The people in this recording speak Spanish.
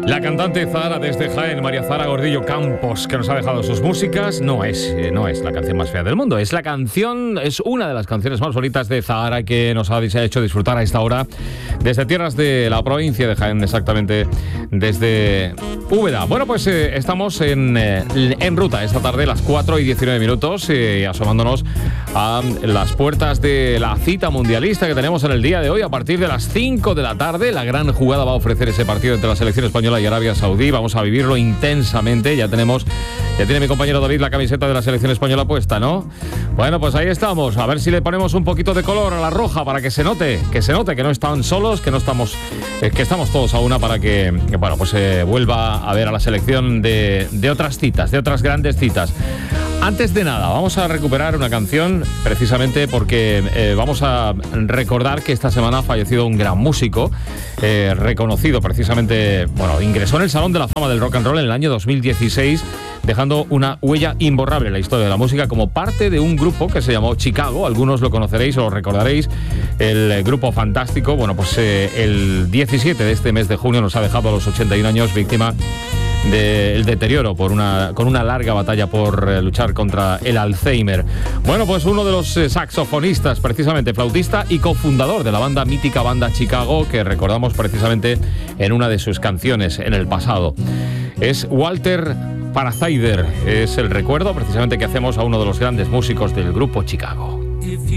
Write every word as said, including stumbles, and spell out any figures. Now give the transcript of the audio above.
La cantante Zahara desde Jaén, María Zahara Gordillo Campos, que nos ha dejado sus músicas, no es, eh, no es la canción más fea del mundo. Es la canción, es una de las canciones más bonitas de Zahara que nos ha hecho disfrutar a esta hora desde tierras de la provincia de Jaén, exactamente desde Úbeda. Bueno, pues eh, estamos en, eh, en ruta esta tarde, las cuatro y diecinueve minutos, eh, asomándonos a las puertas de la cita mundialista que tenemos en el día de hoy. A partir de las cinco de la tarde, la gran jugada va a ofrecer ese partido entre la selección española y Arabia Saudí. Vamos a vivirlo intensamente. Ya tenemos, ya tiene mi compañero David la camiseta de la selección española puesta, ¿no? Bueno, pues ahí estamos. A ver si le ponemos un poquito de color a la roja para que se note, que se note que no están solos, que no estamos, eh, que estamos todos a una para que, que bueno, pues se eh, vuelva a ver a la selección de, de otras citas, de otras grandes citas. Antes de nada, vamos a recuperar una canción precisamente porque eh, vamos a recordar que esta semana ha fallecido un gran músico, eh, reconocido precisamente, bueno, ingresó en el Salón de la Fama del Rock and Roll en el año dos mil dieciséis, dejando una huella imborrable en la historia de la música como parte de un grupo que se llamó Chicago. Algunos lo conoceréis o lo recordaréis, el grupo fantástico. Bueno, pues eh, el diecisiete de este mes de junio nos ha dejado a los ochenta y un años, víctima del deterioro por una, con una larga batalla por eh, luchar contra el Alzheimer. Bueno, pues uno de los eh, saxofonistas, precisamente flautista y cofundador de la banda mítica banda Chicago, que recordamos precisamente en una de sus canciones en el pasado, es Walter Parazaider. Es el recuerdo precisamente que hacemos a uno de los grandes músicos del grupo Chicago.